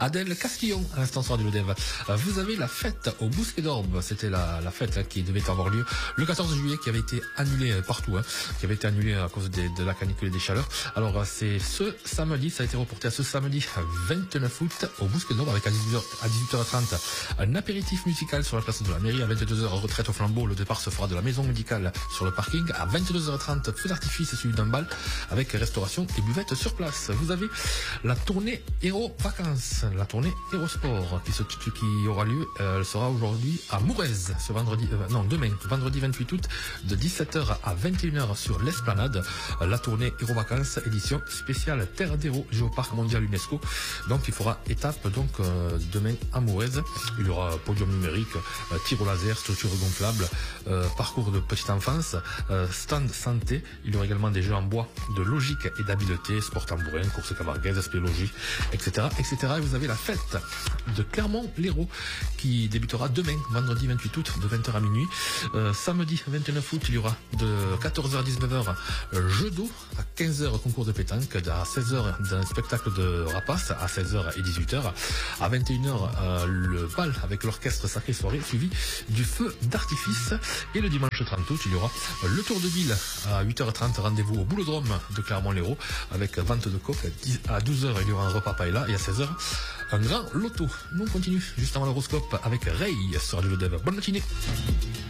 Adèle Castillon, à l'instant soir du Lodev. Vous avez la fête au Bousquet d'Orbe. C'était la fête qui devait avoir lieu le 14 juillet, qui avait été annulée partout, qui avait été annulée à cause de la canicule et des chaleurs. Alors c'est ce samedi, ça a été reporté à ce samedi 29 août au Bousquet d'Orbe avec à 18h30 un apéritif musical sur la place de la mairie. À 22h, retraite au flambeau. Le départ se fera de la maison médicale sur le parking. À 22h30, feu d'artifice suivi d'un bal avec restauration et buvette sur place. Vous avez la tournée Héros Vacances, la tournée Héros Sport qui aura lieu, elle sera aujourd'hui à Mourez, ce vendredi, demain, vendredi 28 août, de 17h à 21h sur l'Esplanade. La tournée Héros Vacances, édition spéciale Terre d'Héros, Géoparc mondial UNESCO. Donc il fera étape demain à Mourez. Il y aura podium numérique, tir au laser, structure gonflable, parcours de petite enfance, stand santé. Il y aura également des jeux en bois de logique et d'habileté, sport tambourin, course camarguaise, spéologie, etc., etc. Et vous avez la fête de Clermont-Lérault qui débutera demain, vendredi 28 août, de 20h à minuit. Samedi 29 août, il y aura de 14h à 19h jeu d'eau, à 15h concours de pétanque, à 16h d'un spectacle de rapace, à 16h et 18h, à 21h le bal avec l'orchestre Sacré Soirée, suivi du feu d'artifice. Et le dimanche 30 août, il y aura le tour de ville à 8h30, rendez-vous au Boulodrome de Clermont-Lérault avec vente de coque. À 12h, il y aura un repas paella et à 16h, un grand loto. Nous on continue juste avant l'horoscope avec Ray sur du Lodev. Bonne matinée.